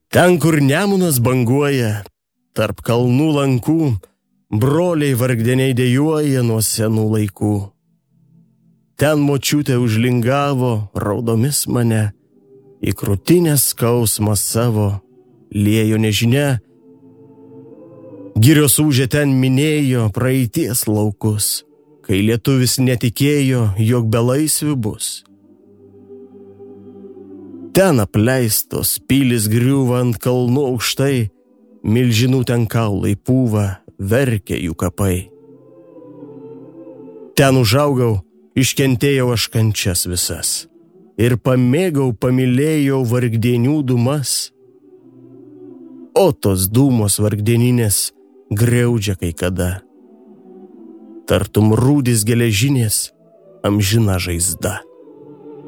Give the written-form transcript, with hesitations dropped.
Ten, kur Nemunas banguoja, tarp kalnų lankų, broliai vargdeniai dejuoja nuo senų laikų. Ten močiutė užlingavo raudomis mane, į krūtinę skausmą savo liejo nežinia. Girios ūžė ten minėjo praeities laukus, kai lietuvis netikėjo, jog belaisvių bus. Ten apleistos pilis griūva ant kalnų aukštai, milžinų ten kaulai pūva, verkia jų kapai. Ten užaugau, iškentėjau aš kančias visas ir pamėgau, pamylėjau vargdienių dūmas. O tos dūmos vargdieninės griaudžia kai kada, tartum rūdis geležinės amžina žaizda.